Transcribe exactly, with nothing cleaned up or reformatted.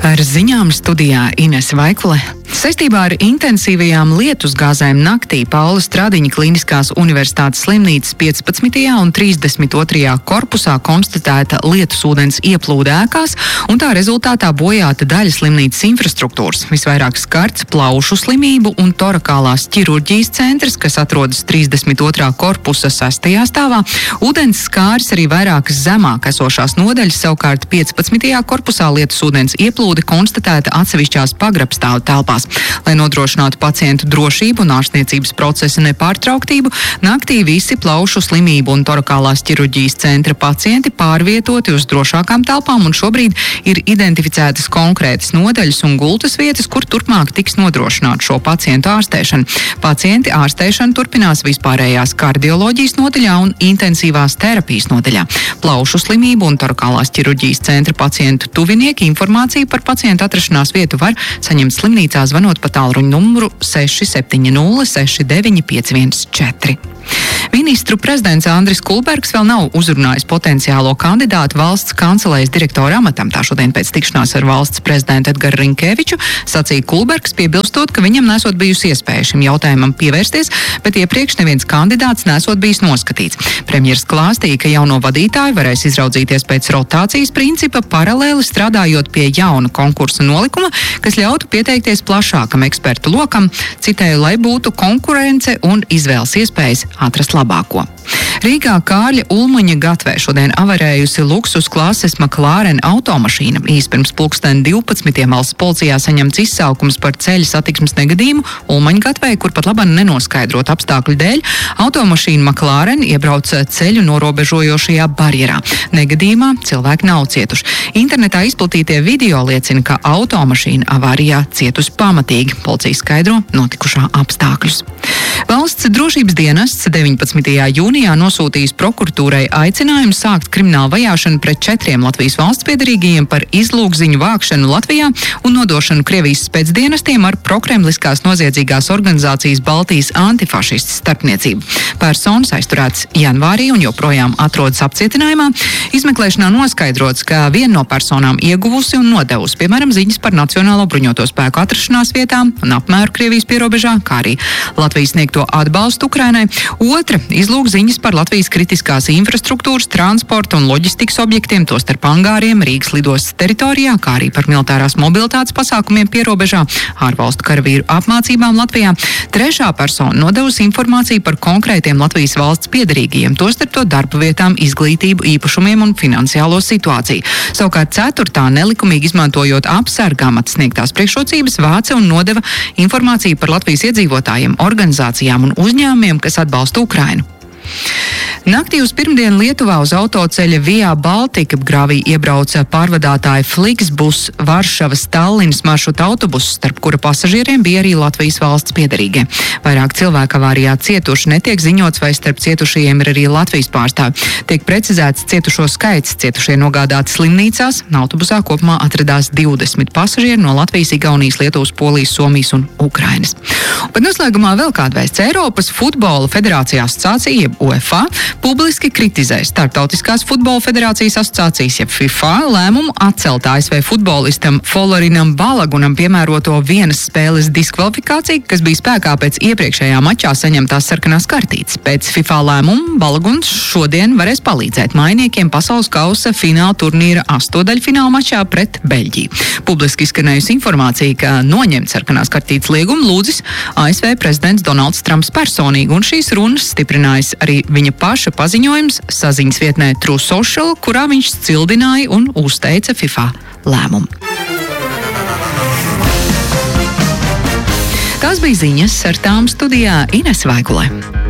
Ar ziņām studijā Ines Vaikule. Saistībā ar intensīvajām lietusgāzēm naktī Paula Stradiņa Kliniskās universitātes slimnīcas piecpadsmitajā un trīsdesmit otrajā korpusā konstatēta lietusūdens ieplūde ēkās, un tā rezultātā bojāta daļa slimnīcas infrastruktūras. Visvairāk skarts plaušu slimību un torakālās ķirurģijas centrs, kas atrodas trīsdesmit otrā korpusa sestajā stāvā. Ūdens skāris arī vairākas zemāk esošās nodaļas, savukārt piecpadsmitajā korpusā lietusūdens ieplūde konstatēta atsevišķās pagrabstāvu telpās. Lai nodrošinātu pacientu drošību un ārstniecības procesa nepārtrauktību, naktī visi plaušu slimību un torakālās ķirurģijas centra pacienti pārvietoti uz drošākām telpām, un šobrīd ir identificētas konkrētas nodaļas un gultas vietas, kur turpmāk tiks nodrošināta šo pacientu ārstēšana. Pacienti ārstēšana turpinās vispārējās kardioloģijas nodaļā un intensīvās terapijas nodaļā. Plaušu slimību un torakālās ķirurģijas centra pacientu tuvinieki informāciju par pacientu atrašanās vietu var saņemt slimnīcā, zvanot pa tālruņa numuru seši septiņi nulle seši deviņi pieci viens četri. Ministru prezidents Andris Kulbergs vēl nav uzrunājis potenciālo kandidātu valsts kancelējas direktora amatam. Tā šodien pēc tikšanās ar valsts prezidentu Edgaru Rinkēviču sacīja Kulbergs, piebilstot, ka viņam nesot bijusi iespēja šim jautājumam pievērsties, bet iepriekš neviens kandidāts nesot bijis noskatīts. Premjers klāstīja, ka jauno vadītāju varēs izraudzīties pēc rotācijas principa, paralēli strādājot pie jauna konkursa nolikuma, kas ļautu pieteikties plašākam ekspertu lokam, citēju, lai būtu konkurence un izvēles iespējas atrast labāko. Rīgā Kārļa Ulmaņa gatvē šodien avarējusi luksus klases McLaren automašīna. Īs pirms pulksten divpadsmitiem valsts policijā saņemts izsaukums par ceļa satiksmes negadījumu Ulmaņa gatvē, kur pat labāk nenoskaidrot apstākļu dēļ. Automašīna McLaren iebrauca ceļu norobežojošajā barjerā. Negadījumā cilvēki nav cietuši. Internetā izplatītie video liecina, ka automašīna avārijā cietusi pamatīgi. Policija skaidro notikušā apstākļus. Valsts drošības dienests deviņpadsmitajā jūnijā nosūtījis prokuratūrai aicinājumu sākt kriminālu vajāšanu pret četriem Latvijas valsts piederīgajiem par izlūgziņu vākšanu Latvijā un nodošanu Krievijas spēcdienestiem ar prokremliskās noziedzīgās organizācijas Baltijas antifašistu starpniecību. Personas aizturēts janvārī un joprojām atrodas apcietinājumā. Izmeklēšanā noskaidrots, ka viena no personām ieguvusi un nodevusi, piemēram, ziņas par Nacionālo bruņoto spēku atrašanās vietām un apmēru Krievijas pierobežā, kā arī Latvijas sniegto atbalstu Ukrainai. Otra izlūg ziņas par Latvijas kritiskās infrastruktūras, transporta un loģistikas objektiem, tostarp angāriem Rīgas lidostas teritorijā, kā arī par militārās mobilitātes pasākumiem pierobežā, ārvalstu karavīru apmācībām Latvijā. Trešā persona nodevusi informāciju par konkrētiem Latvijas valsts piederīgajiem, tostarp to darba vietām, izglītību, īpašumiem un finansiālo situāciju. Savukārt ceturtā nelikumīgi izmantojot apsargāmat sniegtās priekšrocības, vāca un nodeva informāciju par Latvijas iedzīvotājiem, organizācijām un uzņēmumiem, kas atbalsta Ukrainu. Naktī uz pirmdienu Lietuvā uz autoceļa Via Baltica grāvī iebrauca pārvadātāja Flixbus Varšavas Tallinas maršruta autobuss, starp kura pasažieriem bija arī Latvijas valsts piederīgie. Vairāk cilvēku avārijā cietuši, netiek ziņots, vai starp cietušajiem ir arī Latvijas pārstāvi. Tiek precizēts cietušo skaits, cietušie nogādāti slimnīcās, autobusā kopumā atradās divdesmit pasažieri no Latvijas, Igaunijas, Lietuvas, Polijas, Somijas un Ukrainas. Bet noslēgumā vēl kāda vēsts. Eiropas futbola federācija asociācija, U E F A, publiski kritizē Startautiskās futbola federācijas asociācijas, jeb FIFA, lēmumu atcelt A S V futbolistam Folorinam Balagunam piemēroto vienas spēles diskvalifikāciju, kas bija spēkā pēc iepriekšējā mačā saņemtās sarkanās kartītes. Pēc FIFA lēmumu Balaguns šodien varēs palīdzēt mainiekiem pasaules kausa fināla turnīra astodaļfināla mačā pret Beļģiju. Publiski izskanējusi informācija, ka noņemt sarkanās kartītes liegumu lūdzis A S V prezidents Donalds Trumps personīgi, un šīs runas stiprinājis arī viņa paša paziņojums saziņas vietnē True Social, kurā viņš cildināja un uzteica FIFA lēmumu. Tās bija ziņas, ar tām studijā Ines Vaikule.